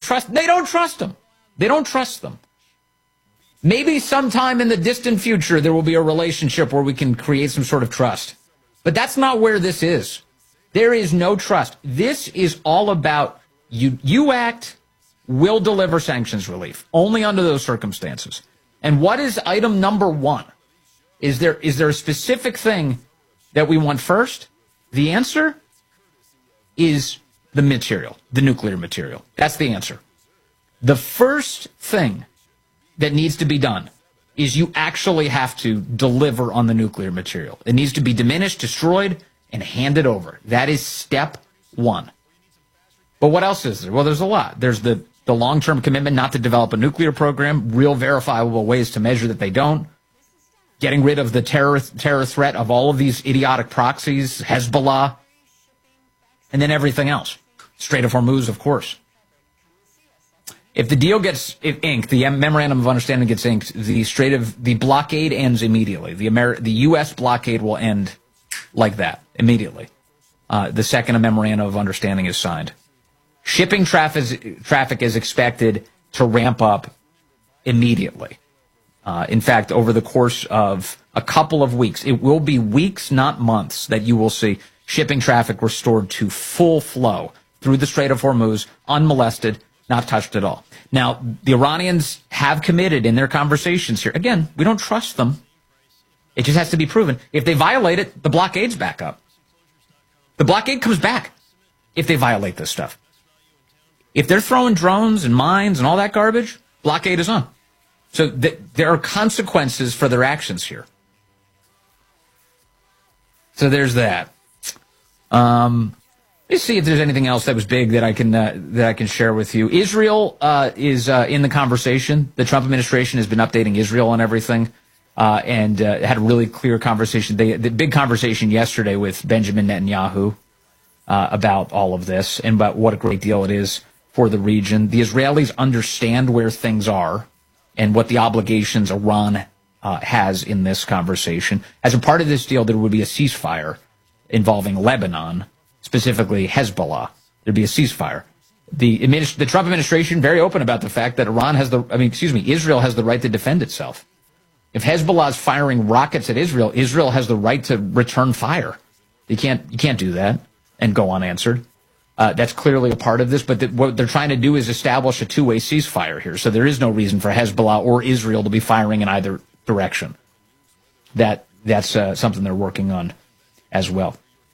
trust. They don't trust them. They don't trust them. Maybe sometime in the distant future there will be a relationship where we can create some sort of trust. But that's not where this is. There is no trust. This is all about you act, we'll deliver sanctions relief, only under those circumstances. And what is item number one? Is there a specific thing that we want first? The answer is the material, the nuclear material. That's the answer. The first thing that needs to be done is you actually have to deliver on the nuclear material. It needs to be diminished, destroyed, and handed over. That is step one. But what else is there? Well, there's a lot. There's the long-term commitment not to develop a nuclear program, real verifiable ways to measure that they don't, getting rid of the terror threat of all of these idiotic proxies, Hezbollah, and then everything else. Strait of Hormuz, of course. If the deal gets inked, the memorandum of understanding gets inked, the blockade ends immediately. The U.S. blockade will end like that, immediately. The second memorandum of understanding is signed. Shipping traffic is expected to ramp up immediately. In fact, over the course of a couple of weeks, it will be weeks, not months, that you will see shipping traffic restored to full flow through the Strait of Hormuz, unmolested, not touched at all. Now, the Iranians have committed in their conversations here. Again, we don't trust them. It just has to be proven. If they violate it, the blockade's back up. The blockade comes back if they violate this stuff. If they're throwing drones and mines and all that garbage, blockade is on. So there are consequences for their actions here. So there's that. Let's see if there's anything else that was big that I can share with you. Israel is in the conversation. The Trump administration has been updating Israel on everything, and had a really clear conversation. The big conversation yesterday with Benjamin Netanyahu about all of this and about what a great deal it is for the region. The Israelis understand where things are and what the obligations Iran has in this conversation. As a part of this deal, there would be a ceasefire involving Lebanon, specifically Hezbollah. There'd be a ceasefire. The Trump administration very open about the fact that Israel has the right to defend itself. If Hezbollah is firing rockets at Israel, Israel has the right to return fire. You can't do that and go unanswered. That's clearly a part of this, but what they're trying to do is establish a two-way ceasefire here. So there is no reason for Hezbollah or Israel to be firing in either direction. That's something they're working on as well.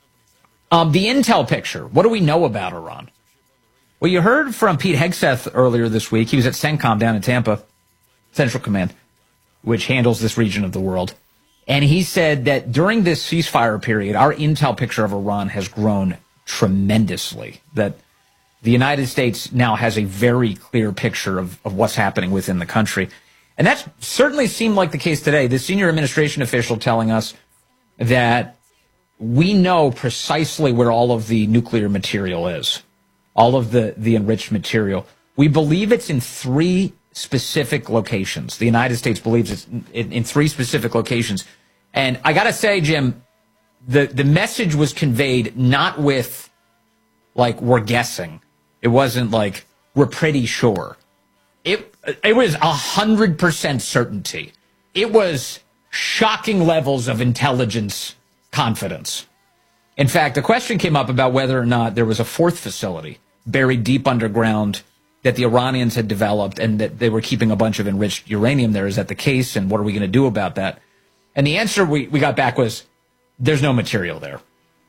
The intel picture. What do we know about Iran? Well, you heard from Pete Hegseth earlier this week. He was at CENTCOM down in Tampa, Central Command, which handles this region of the world. And he said that during this ceasefire period, our intel picture of Iran has grown tremendously, that the United States now has a very clear picture of what's happening within the country. And that certainly seemed like the case today. The senior administration official telling us that we know precisely where all of the nuclear material is, all of the enriched material. We believe it's in 3 specific locations. The United States believes it's in 3 specific locations. And I got to say, Jim, the message was conveyed not with, like, we're guessing. It wasn't like, we're pretty sure. It was 100% certainty. It was shocking levels of intelligence confidence. In fact, a question came up about whether or not there was a 4th facility buried deep underground that the Iranians had developed and that they were keeping a bunch of enriched uranium there. Is that the case? And what are we going to do about that? And the answer we got back was, there's no material there.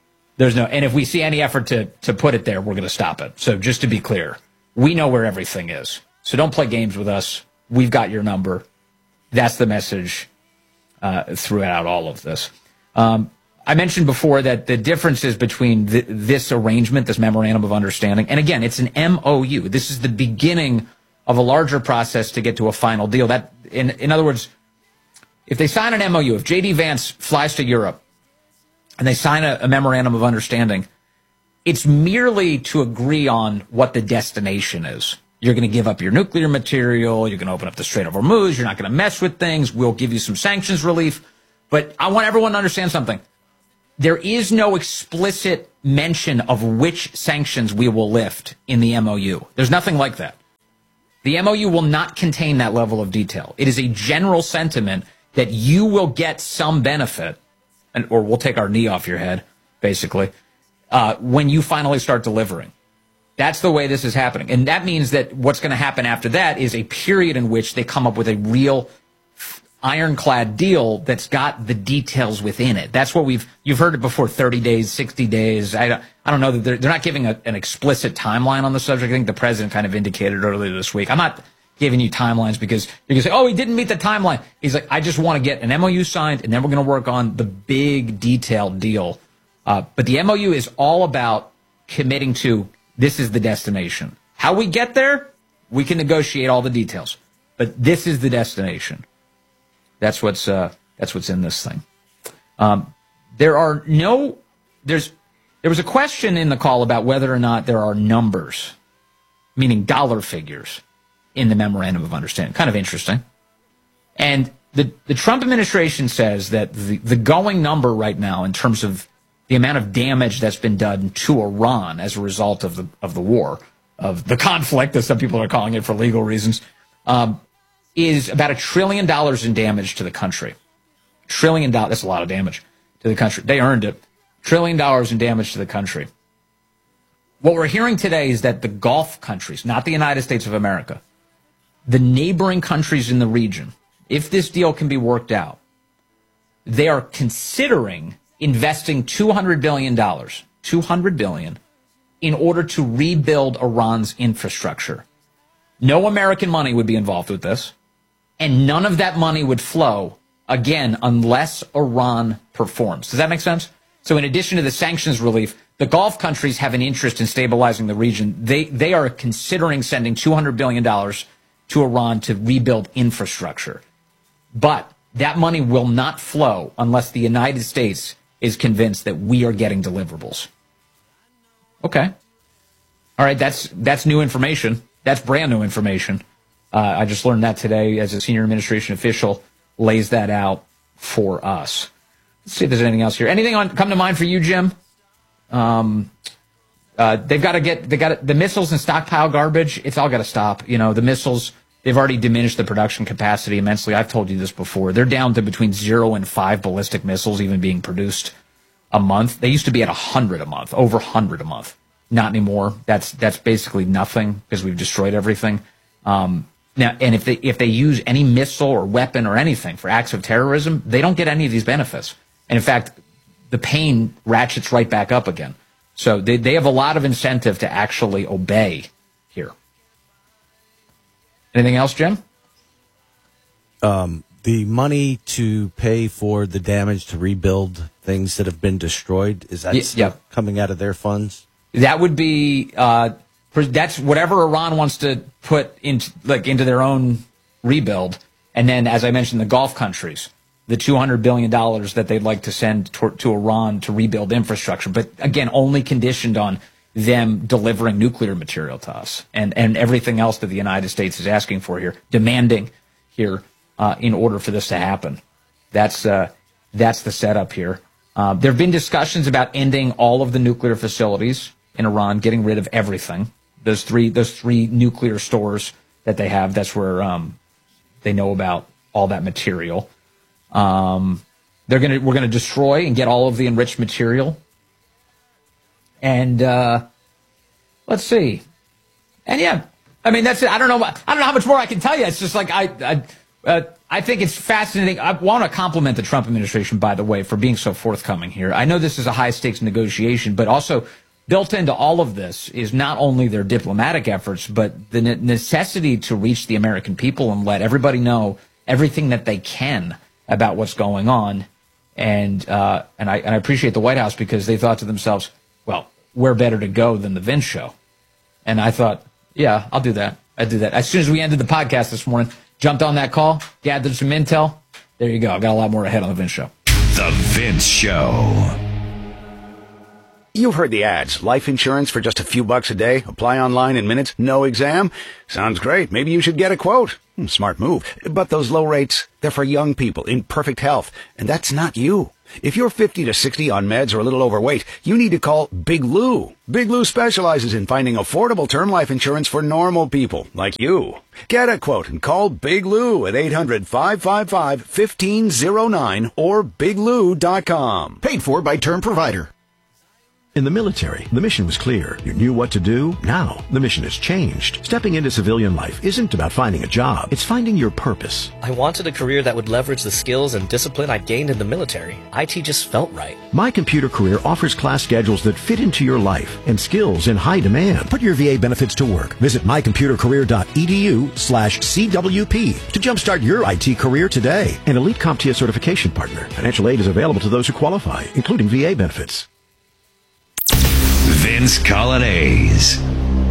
And if we see any effort to put it there, we're going to stop it. So just to be clear, we know where everything is. So don't play games with us. We've got your number. That's the message throughout all of this. I mentioned before that the differences between this arrangement, this memorandum of understanding, and again, it's an MOU. This is the beginning of a larger process to get to a final deal. That, in other words, if they sign an MOU, if J.D. Vance flies to Europe and they sign a memorandum of understanding, it's merely to agree on what the destination is. You're going to give up your nuclear material. You're going to open up the Strait of Hormuz. You're not going to mess with things. We'll give you some sanctions relief. But I want everyone to understand something. There is no explicit mention of which sanctions we will lift in the MOU. There's nothing like that. The MOU will not contain that level of detail. It is a general sentiment that you will get some benefit, or we'll take our knee off your head, basically, when you finally start delivering. That's the way this is happening. And that means that what's going to happen after that is a period in which they come up with a real ironclad deal that's got the details within it. That's what you've heard it before, 30 days, 60 days. I don't know that they're not giving an explicit timeline on the subject. I think the president kind of indicated earlier this week. I'm not giving you timelines because you're going to say, oh, he didn't meet the timeline. He's like, I just want to get an MOU signed, and then we're going to work on the big detailed deal. But the MOU is all about committing to this is the destination. How we get there, we can negotiate all the details. But this is the destination. That's what's in this thing. There was a question in the call about whether or not there are numbers, meaning dollar figures, in the memorandum of understanding. Kind of interesting. And the Trump administration says that the going number right now in terms of the amount of damage that's been done to Iran as a result of the war, of the conflict, as some people are calling it for legal reasons, is about $1 trillion in damage to the country. $1 trillion, that's a lot of damage to the country. They earned it. $1 trillion in damage to the country. What we're hearing today is that the Gulf countries, not the United States of America, the neighboring countries in the region, if this deal can be worked out, they are considering investing $200 billion in order to rebuild Iran's infrastructure. No American money would be involved with this, and none of that money would flow, again, unless Iran performs. Does that make sense? So in addition to the sanctions relief, the Gulf countries have an interest in stabilizing the region. They are considering sending $200 billion to Iran to rebuild infrastructure. But that money will not flow unless the United States is convinced that we are getting deliverables. Okay. All right, that's new information. That's brand new information. I just learned that today as a senior administration official lays that out for us. Let's see if there's anything else here. Anything come to mind for you, Jim? They've got to the missiles and stockpile garbage. It's all got to stop. You know, the missiles, they've already diminished the production capacity immensely. I've told you this before. They're down to between 0 and 5 ballistic missiles even being produced a month. They used to be at 100 a month, over 100 a month. Not anymore. That's basically nothing because we've destroyed everything. Now, and if they use any missile or weapon or anything for acts of terrorism, they don't get any of these benefits. And in fact, the pain ratchets right back up again. So they have a lot of incentive to actually obey here. Anything else, Jim? The money to pay for the damage to rebuild things that have been destroyed, is that still coming out of their funds? That would be that's whatever Iran wants to put into their own rebuild. And then, as I mentioned, the Gulf countries, the $200 billion that they'd like to send to Iran to rebuild infrastructure. But again, only conditioned on them delivering nuclear material to us and everything else that the United States is asking for here, demanding here in order for this to happen. That's the setup here. There have been discussions about ending all of the nuclear facilities in Iran, getting rid of everything. Those three nuclear stores that they have, that's where they know about all that material. We're gonna destroy and get all of the enriched material. And let's see. And yeah, I mean that's it. I don't know how much more I can tell you. It's just like I think it's fascinating. I want to compliment the Trump administration, by the way, for being so forthcoming here. I know this is a high-stakes negotiation, but also built into all of this is not only their diplomatic efforts, but the necessity to reach the American people and let everybody know everything that they can about what's going on. And I appreciate the White House because they thought to themselves, well, where better to go than the Vince Show? And I thought, yeah, I'll do that. I'd do that. As soon as we ended the podcast this morning, jumped on that call, gathered some intel. There you go. I got a lot more ahead on the Vince Show. The Vince Show. You've heard the ads. Life insurance for just a few bucks a day. Apply online in minutes. No exam. Sounds great. Maybe you should get a quote. Smart move. But those low rates, they're for young people in perfect health. And that's not you. If you're 50 to 60 on meds or a little overweight, you need to call Big Lou. Big Lou specializes in finding affordable term life insurance for normal people like you. Get a quote and call Big Lou at 800-555-1509 or biglou.com. Paid for by Term Provider. In the military, the mission was clear. You knew what to do. Now, the mission has changed. Stepping into civilian life isn't about finding a job. It's finding your purpose. I wanted a career that would leverage the skills and discipline I gained in the military. IT just felt right. My Computer Career offers class schedules that fit into your life and skills in high demand. Put your VA benefits to work. Visit mycomputercareer.edu/CWP to jumpstart your IT career today. An elite CompTIA certification partner. Financial aid is available to those who qualify, including VA benefits. Vince Coglianese.